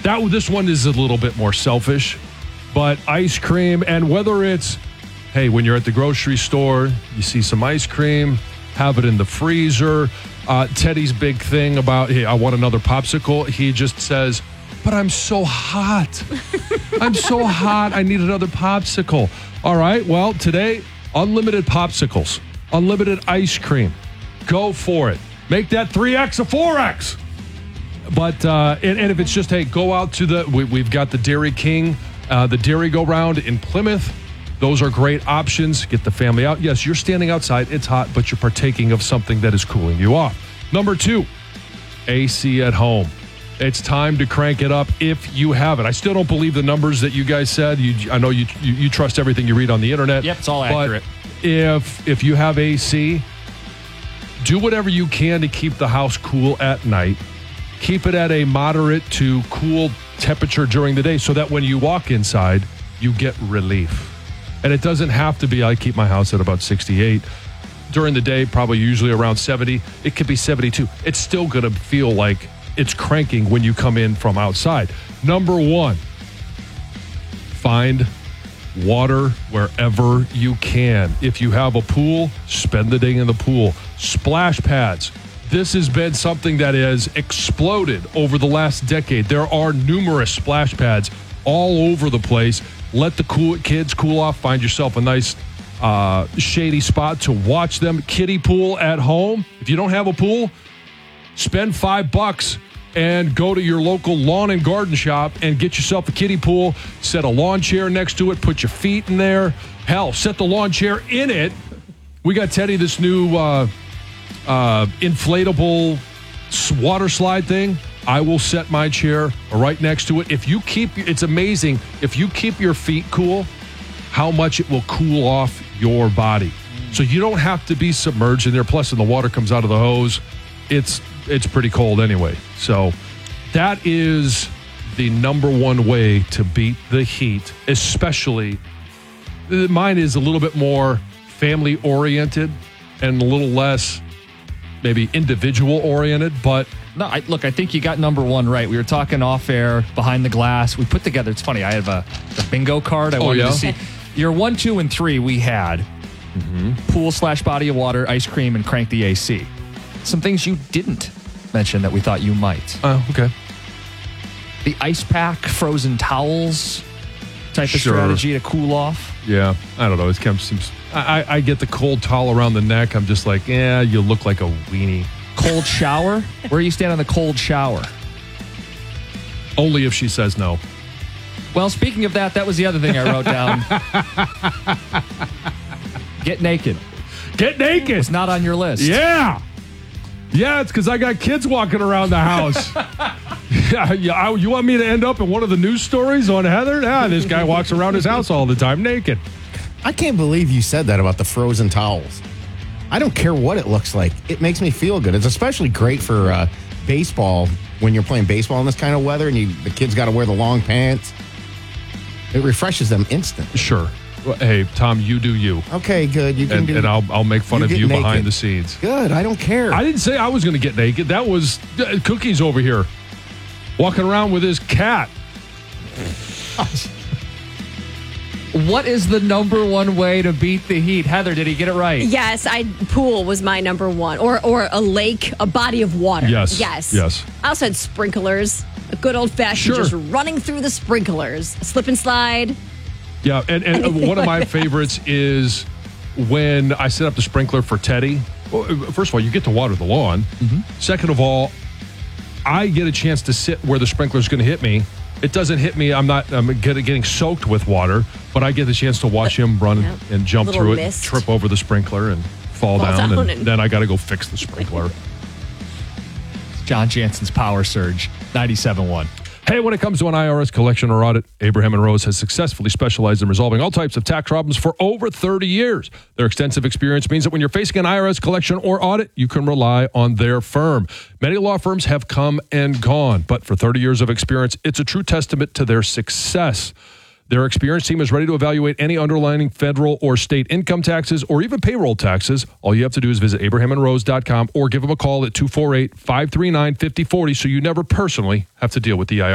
This one is a little bit more selfish, but ice cream, and whether it's, hey, when you're at the grocery store, you see some ice cream, have it in the freezer. Teddy's big thing about, hey, I want another popsicle. He just says, but I'm so hot. I'm so hot. I need another popsicle. All right, well, today, unlimited popsicles, unlimited ice cream. Go for it. Make that 3X a 4X. But, and if it's just, hey, go out to we've got the Dairy King, the Dairy Go Round in Plymouth. Those are great options. Get the family out. Yes, you're standing outside. It's hot, but you're partaking of something that is cooling you off. Number 2, AC at home. It's time to crank it up if you have it. I still don't believe the numbers that you guys said. I know you trust everything you read on the internet. Yep, it's all accurate. But if you have AC, do whatever you can to keep the house cool at night. Keep it at a moderate to cool temperature during the day so that when you walk inside, you get relief. And it doesn't have to be, I keep my house at about 68. During the day, probably usually around 70. It could be 72. It's still going to feel like it's cranking when you come in from outside. Number 1, find water wherever you can. If you have a pool, spend the day in the pool. Splash pads. This has been something that has exploded over the last decade. There are numerous splash pads all over the place. Let the kids cool off. Find yourself a nice shady spot to watch them. Kiddie pool at home. If you don't have a pool, spend $5 and go to your local lawn and garden shop and get yourself a kiddie pool. Set a lawn chair next to it. Put your feet in there. Hell, set the lawn chair in it. We got Teddy this new inflatable water slide thing. I will set my chair right next to it. It's amazing if you keep your feet cool, how much it will cool off your body. So you don't have to be submerged in there. Plus, when the water comes out of the hose, it's pretty cold anyway. So that is the number one way to beat the heat, especially mine is a little bit more family oriented and a little less maybe individual oriented, but no, I think you got number 1 right. We were talking off air behind the glass. We put together, it's funny, I have the bingo card. I wanted to see. Your 1, 2, and 3 we had pool/body of water, ice cream, and crank the AC. Some things you didn't mention that we thought you might. Okay. The ice pack, frozen towels type of strategy to cool off. Yeah, I don't know. It kind of seems. I get the cold towel around the neck. I'm just like, you look like a weenie. Cold shower? Where you stand on the cold shower? Only if she says no. Well, speaking of that was the other thing I wrote down. Get naked. Get naked. It's not on your list. Yeah. Yeah, it's because I got kids walking around the house. You want me to end up in one of the news stories on Heather? This guy walks around his house all the time naked. I can't believe you said that about the frozen towels. I don't care what it looks like. It makes me feel good. It's especially great for baseball when you're playing baseball in this kind of weather and the kids got to wear the long pants. It refreshes them instantly. Sure. Well, hey, Tom, you do you. Okay, good. You can do. And I'll make fun of you behind the scenes. Good. I don't care. I didn't say I was going to get naked. That was Cookies over here walking around with his cat. What is the number 1 way to beat the heat? Heather, did he get it right? Yes, pool was my number 1. Or a lake, a body of water. Yes. I also had sprinklers. A good old-fashioned just running through the sprinklers. A slip and slide. Yeah, and one of my favorites is when I set up the sprinkler for Teddy. Well, first of all, you get to water the lawn. Mm-hmm. Second of all, I get a chance to sit where the sprinkler is going to hit me. It doesn't hit me. I'm getting soaked with water, but I get the chance to watch him run and jump through it, trip over the sprinkler, and fall down, and then I got to go fix the sprinkler. John Jansen's Power Surge, 97.1. Hey, when it comes to an IRS collection or audit, Abraham & Rose has successfully specialized in resolving all types of tax problems for over 30 years. Their extensive experience means that when you're facing an IRS collection or audit, you can rely on their firm. Many law firms have come and gone, but for 30 years of experience, it's a true testament to their success. Their experienced team is ready to evaluate any underlying federal or state income taxes or even payroll taxes. All you have to do is visit abrahamandrose.com or give them a call at 248-539-5040 so you never personally have to deal with the IRS.